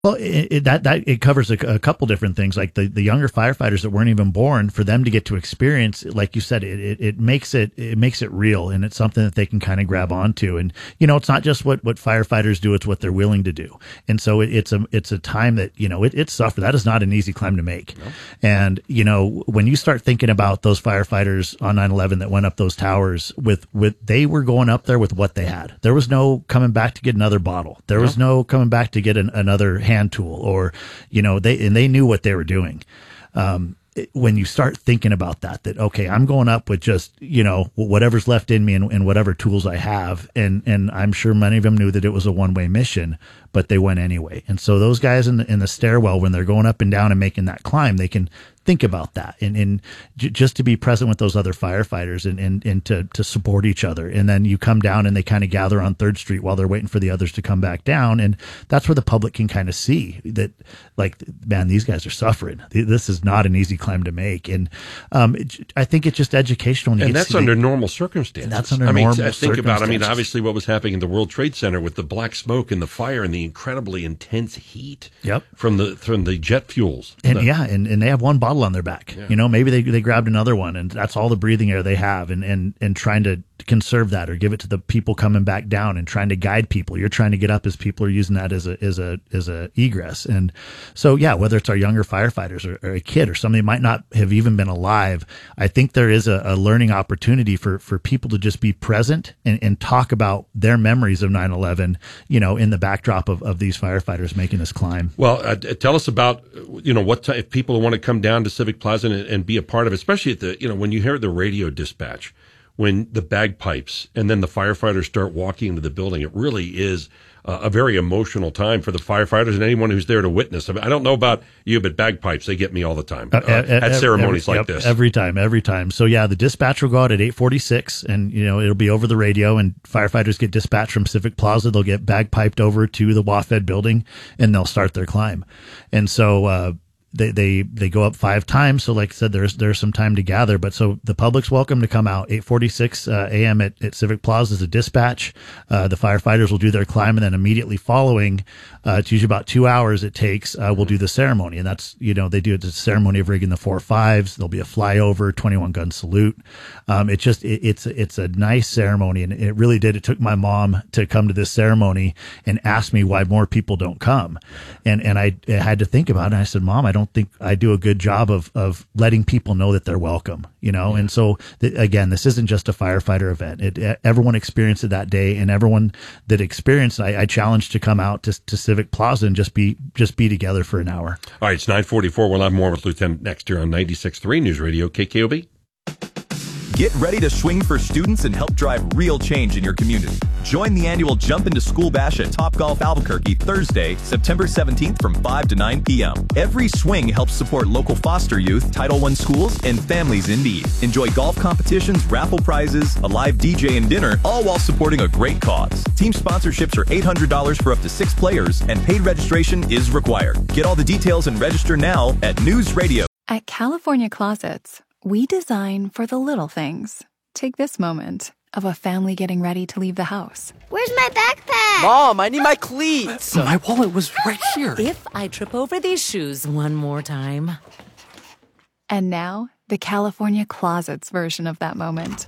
Well, it covers a couple different things, like the younger firefighters that weren't even born, for them to get to experience, like you said, it makes it real, and it's something that they can kind of grab onto. And it's not just what firefighters do; it's what they're willing to do. And so it's a time that it's suffer. That is not an easy climb to make. No. And when you start thinking about those firefighters on 9/11 that went up those towers they were going up there with what they had. There was no coming back to get another bottle. There was no coming back to get another hand tool, or they knew what they were doing. When you start thinking about that okay, I'm going up with just whatever's left in me and whatever tools I have, and I'm sure many of them knew that it was a one-way mission, but they went anyway. And so those guys in the stairwell, when they're going up and down and making that climb, they can think about that and just to be present with those other firefighters and to support each other. And then you come down and they kind of gather on 3rd Street while they're waiting for the others to come back down. And that's where the public can kind of see that, like, man, these guys are suffering. This is not an easy climb to make. And I think it's just educational. And that's under normal circumstances. That's under normal circumstances. Think about, obviously what was happening in the World Trade Center with the black smoke and the fire and the incredibly intense heat from the jet fuels. And they have one bottle on their back. Yeah. Maybe they grabbed another one, and that's all the breathing air they have, and trying to conserve that or give it to the people coming back down and trying to guide people. You're trying to get up as people are using that as a egress. And so, whether it's our younger firefighters or a kid or somebody who might not have even been alive, I think there is a learning opportunity for people to just be present and talk about their memories of 9/11, in the backdrop of these firefighters making this climb. Well, tell us about, if people want to come down to Civic Plaza and be a part of it, especially at when you hear the radio dispatch, when the bagpipes and then the firefighters start walking into the building. It really is a very emotional time for the firefighters and anyone who's there to witness. I don't know about you, but bagpipes, they get me all the time at ceremonies like this. Every time. So the dispatch will go out at 8:46, and it'll be over the radio, and firefighters get dispatched from Civic Plaza. They'll get bagpiped over to the WAFED building, and they'll start their climb. And so They go up 5 times. So like I said, there's some time to gather, but so the public's welcome to come out. 8:46 a.m. at Civic Plaza is a dispatch. The firefighters will do their climb, and then immediately following, it's usually about 2 hours it takes, we'll do the ceremony. And that's, they do the ceremony of rigging the 4.5s. There'll be a flyover, 21 gun salute. It's a nice ceremony, and it really did. It took my mom to come to this ceremony and ask me why more people don't come. And I had to think about it. And I said, Mom, I don't think I do a good job of letting people know that they're welcome, And so again, this isn't just a firefighter event. Everyone experienced it that day, and everyone that experienced it, I challenged to come out to Civic Plaza and just be together for an hour. All right. It's 9:44. We'll have more with Lieutenant next year on 96.3 News Radio KKOB. Get ready to swing for students and help drive real change in your community. Join the annual Jump Into School Bash at Topgolf Albuquerque Thursday, September 17th from 5 to 9 p.m. Every swing helps support local foster youth, Title I schools, and families in need. Enjoy golf competitions, raffle prizes, a live DJ and dinner, all while supporting a great cause. Team sponsorships are $800 for up to 6 players, and paid registration is required. Get all the details and register now at News Radio. At California Closets, we design for the little things. Take this moment of a family getting ready to leave the house. Where's my backpack? Mom, I need my cleats. My wallet was right here. If I trip over these shoes one more time. And now, the California Closets version of that moment.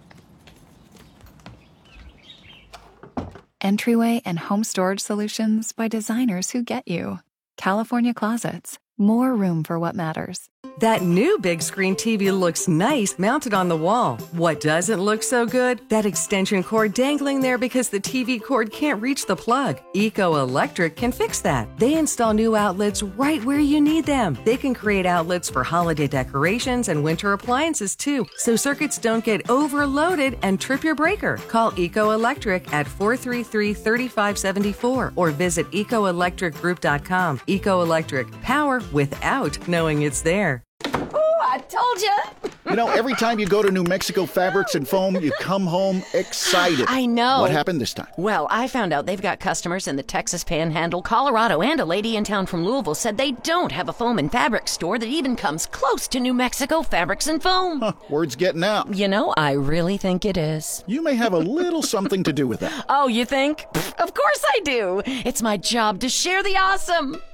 Entryway and home storage solutions by designers who get you. California Closets. More room for what matters. That new big screen TV looks nice mounted on the wall. What doesn't look so good? That extension cord dangling there because the TV cord can't reach the plug. Eco Electric can fix that. They install new outlets right where you need them. They can create outlets for holiday decorations and winter appliances too, so circuits don't get overloaded and trip your breaker. Call Eco Electric at 433-3574 or visit ecoelectricgroup.com. Eco Electric, power without knowing it's there. Oh, I told you. You know, every time you go to New Mexico Fabrics and Foam, you come home excited. I know. What happened this time? Well, I found out they've got customers in the Texas Panhandle, Colorado, and a lady in town from Louisville said they don't have a foam and fabric store that even comes close to New Mexico Fabrics and Foam. Huh, word's getting out. You know, I really think it is. You may have a little something to do with that. Oh, you think? Of course I do. It's my job to share the awesome.